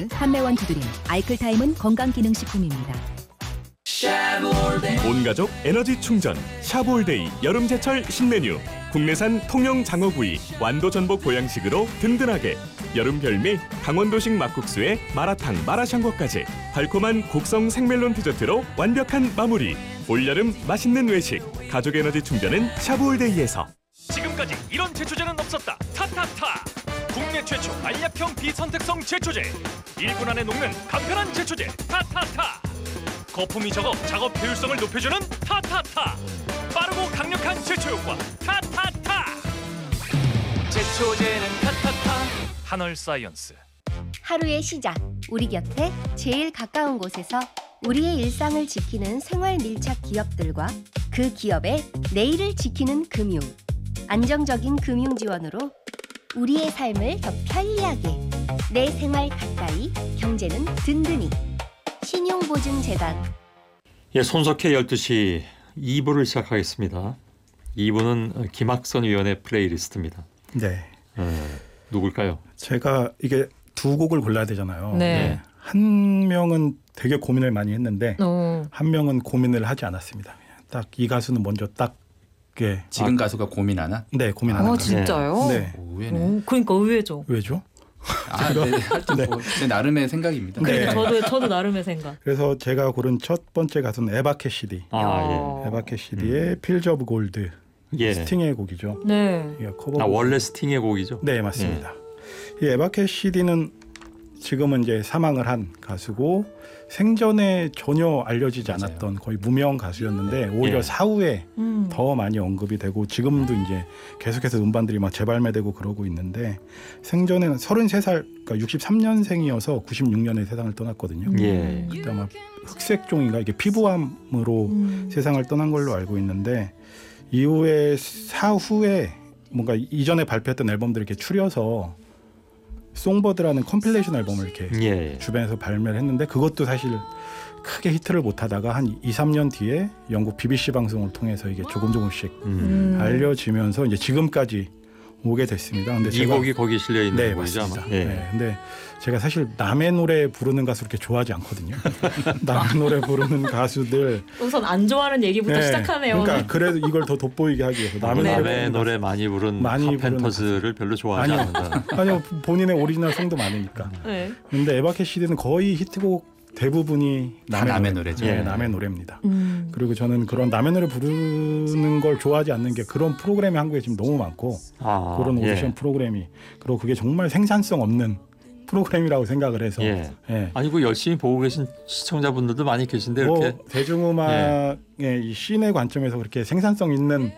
샤브로드 판매원 두드림 아이클타임은 건강기능식품입니다. 온가족 에너지 충전 샤브올데이 여름제철 신메뉴. 국내산 통영 장어구이 완도 전복 보양식으로 든든하게. 여름 별미 강원도식 막국수에 마라탕 마라샹궈까지 달콤한 곡성 생멜론 디저트로 완벽한 마무리. 올여름 맛있는 외식 가족 에너지 충전은 샤브올데이에서. 지금까지 이런 제초제는 없었다. 타타타. 국내 최초 알약형 비선택성 제초제. 1분 안에 녹는 간편한 제초제 타타타. 거품이 적어 작업 효율성을 높여주는 타타타. 빠르고 강력한 제초 효과 타타타. 제초제는 타타타. 한얼사이언스. 하루의 시작, 우리 곁에 제일 가까운 곳에서 우리의 일상을 지키는 생활 밀착 기업들과 그 기업의 내일을 지키는 금융. 안정적인 금융 지원으로 우리의 삶을 더 편리하게. 내 생활 가까이, 경제는 든든히. 신용보증재단. 예, 손석희 12시 2부를 시작하겠습니다. 2부는 김학선 위원의 플레이리스트입니다. 네. 누굴까요? 제가 이게 두 곡을 골라야 되잖아요. 네. 한 명은 되게 고민을 많이 했는데 한 명은 고민을 하지 않았습니다. 딱 이 가수는 먼저 딱 지금 가수가 고민하나? 네, 고민 안 하죠. 진짜요? 네. 의외네. 그러니까 의외죠. 왜죠? 네. 하여튼 뭐 제 나름의 생각입니다. 네. 저도 나름의 생각. 그래서 제가 고른 첫 번째 가수는 에바 캐시디. 에바 캐시디의 필즈 오브 골드. 예. 스팅의 곡이죠. 네. 커버. 원래 스팅의 곡이죠? 네, 맞습니다. 이 에바 캐시디는 지금은 이제 사망을 한 가수고 생전에 전혀 알려지지 맞아요. 않았던 거의 무명 가수였는데 오히려 사후에 더 많이 언급이 되고 지금도 이제 계속해서 음반들이 막 재발매되고 그러고 있는데 생전에는 33살, 그러니까 63년생이어서 96년에 세상을 떠났거든요. 예. 그때 아마 흑색종이가 이게 피부암으로 세상을 떠난 걸로 알고 있는데 이후에 사후에 뭔가 이전에 발표했던 앨범들을 이렇게 추려서 송버드라는 컴필레이션 앨범을 이렇게 주변에서 발매를 했는데 그것도 사실 크게 히트를 못하다가 한 2, 3년 뒤에 영국 BBC 방송을 통해서 이게 조금씩 알려지면서 이제 지금까지 오게 됐습니다. 근데 이 곡이 거기 실려 있는 네, 곡이죠, 맞습니다. 아마. 예. 네, 근데 제가 사실 남의 노래 부르는 가수 그렇게 좋아하지 않거든요. 남의 노래 부르는 가수들 우선 안 좋아하는 얘기부터 시작하네요. 그러니까 그래도 이걸 더 돋보이게 하기 위해서 남의 노래 많이 부른 카펜터스를 별로 좋아하지 않는다. 아니요, 본인의 오리지널 송도 많으니까. 네. 근데 에바 캐시디는 거의 히트곡 대부분이 남의 노래죠. 네, 남의 노래입니다. 그리고 저는 그런 남의 노래 부르는 걸 좋아하지 않는 게 그런 프로그램이 한국에 지금 너무 많고 그런 오디션 프로그램이 그리고 그게 정말 생산성 없는 프로그램이라고 생각을 해서 아니 그 열심히 보고 계신 시청자분들도 많이 계신데 이렇게 대중음악의 이 씬의 관점에서 그렇게 생산성 있는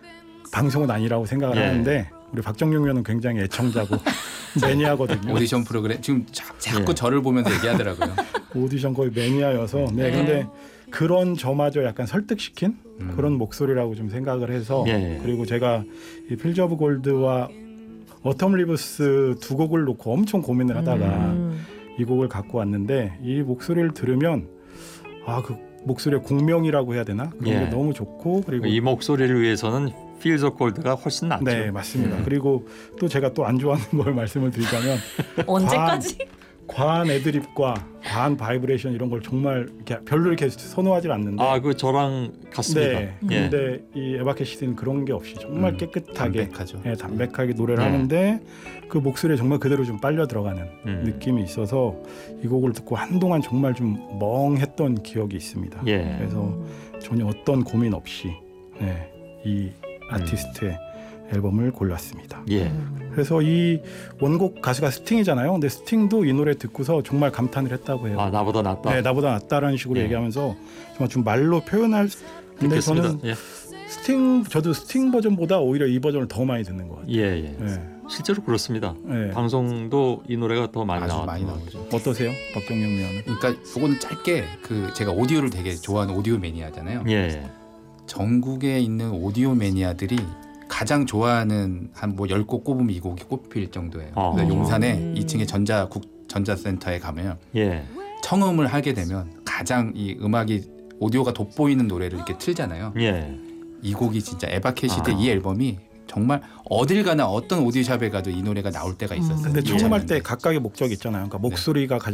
방송은 아니라고 생각을 하는데 우리 박정용 의원은 굉장히 애청자고 매니아거든요. 오디션 프로그램 지금 자꾸 저를 보면서 얘기하더라고요. 오디션 거의 매니아여서 근데 그런 저마저 약간 설득시킨 그런 목소리라고 좀 생각을 해서 그리고 제가 이 필즈 오브 골드와 어텀 리브스 두 곡을 놓고 엄청 고민을 하다가 이 곡을 갖고 왔는데 이 목소리를 들으면 그 목소리의 공명이라고 해야 되나? 그런 게 너무 좋고 그리고 이 목소리를 위해서는 필즈 오브 골드가 훨씬 낫죠. 네, 맞습니다. 그리고 또 제가 또 안 좋아하는 걸 말씀을 드리자면 언제까지? 과한 애드립과 과한 바이브레이션 이런 걸 정말 이렇게 별로 이렇게 선호하지 않는데 그 저랑 같습니다. 네. 근데 이 에바 캐시디는 그런 게 없이 정말 깨끗하게 담백하죠. 담백하게 노래를 하는데 그 목소리에 정말 그대로 좀 빨려 들어가는 느낌이 있어서 이 곡을 듣고 한동안 정말 좀 멍했던 기억이 있습니다. 그래서 전혀 어떤 고민 없이 이 아티스트의 앨범을 골랐습니다. 그래서 이 원곡 가수가 스팅이잖아요. 근데 스팅도 이 노래 듣고서 정말 감탄을 했다고 해요. 나보다 낫다. 네, 나보다 낫다라는 식으로 얘기하면서 정말 좀 말로 표현할. 근데 저는 저도 스팅 버전보다 오히려 이 버전을 더 많이 듣는 것 같아요. 실제로 그렇습니다. 방송도 이 노래가 더 많이 나오죠. 어떠세요, 박정영 위원은? 그러니까 이거는 짧게 제가 오디오를 되게 좋아하는 오디오 매니아잖아요. 전국에 있는 오디오 매니아들이 가장 좋아하는 한 뭐 10곡 꼽으면 이 곡이 꼽힐 정도예요. 용산에 2층에 전자센터에 가면 청음을 하게 되면 가장 이 음악이 오디오가 돋보이는 노래를 이렇게 틀잖아요. 이 곡이 진짜 에바 캐시디 이 앨범이 정말 어딜 가나 어떤 오디오샵에 가도 이 노래가 나올 때가 있었어요. 근데 청음할 때 각각의 목적이 있잖아요. 그러니까 목소리가 가장